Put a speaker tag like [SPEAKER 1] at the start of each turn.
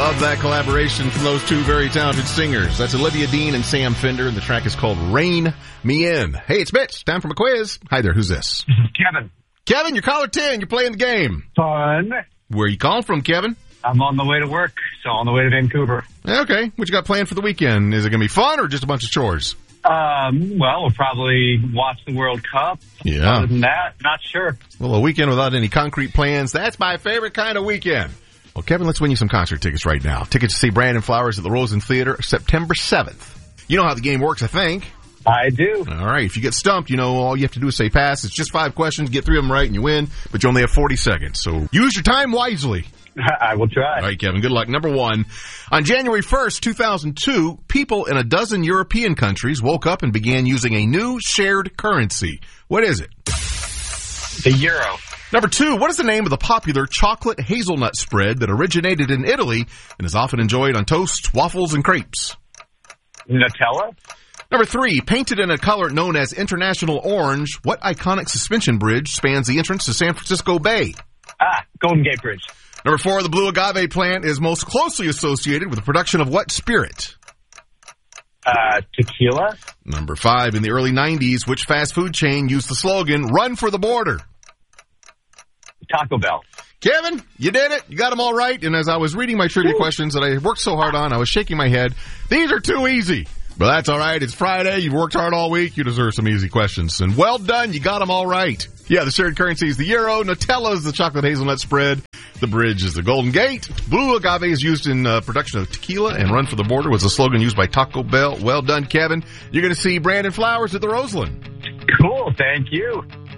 [SPEAKER 1] Love that collaboration from those two very talented singers. That's Olivia Dean and Sam Fender, and the track is called Rain Me In. Hey, it's Mitch. Time for my quiz. Hi there. Who's this?
[SPEAKER 2] This is Kevin.
[SPEAKER 1] Kevin, you're caller 10. You're playing the game.
[SPEAKER 2] Fun.
[SPEAKER 1] Where are you calling from, Kevin?
[SPEAKER 2] I'm on the way to work, so on the way to Vancouver.
[SPEAKER 1] Okay. What you got planned for the weekend? Is it going to be fun or just a bunch of chores?
[SPEAKER 2] Well, we'll probably watch the World Cup.
[SPEAKER 1] Yeah.
[SPEAKER 2] Other than that, not sure.
[SPEAKER 1] Well, a weekend without any concrete plans, that's my favorite kind of weekend. Well, Kevin, let's win you some concert tickets right now. Tickets to see Brandon Flowers at the Rosen Theater September 7th. You know how the game works, I think.
[SPEAKER 2] I do.
[SPEAKER 1] All right. If you get stumped, you know, all you have to do is say pass. It's just 5 questions. Get 3 of them right and you win, but you only have 40 seconds. So use your time wisely.
[SPEAKER 2] I will try.
[SPEAKER 1] All right, Kevin, good luck. Number 1, on January 1st, 2002, people in a dozen European countries woke up and began using a new shared currency. What is it?
[SPEAKER 2] The euro.
[SPEAKER 1] Number 2, what is the name of the popular chocolate hazelnut spread that originated in Italy and is often enjoyed on toast, waffles, and crepes?
[SPEAKER 2] Nutella.
[SPEAKER 1] Number 3, painted in a color known as International Orange, what iconic suspension bridge spans the entrance to San Francisco Bay?
[SPEAKER 2] Golden Gate Bridge.
[SPEAKER 1] Number 4, the blue agave plant is most closely associated with the production of what spirit?
[SPEAKER 2] Tequila.
[SPEAKER 1] Number 5, in the early 90s, which fast food chain used the slogan, "Run for the border"?
[SPEAKER 2] Taco Bell.
[SPEAKER 1] Kevin, you did it. You got them all right. And as I was reading my trivia questions that I worked so hard on, I was shaking my head. These are too easy. But that's all right. It's Friday. You've worked hard all week. You deserve some easy questions. And well done. You got them all right. Yeah, the shared currency is the euro. Nutella is the chocolate hazelnut spread. The bridge is the Golden Gate. Blue agave is used in production of tequila. And Run for the Border was a slogan used by Taco Bell. Well done, Kevin. You're going to see Brandon Flowers at the Roseland.
[SPEAKER 2] Cool. Thank you.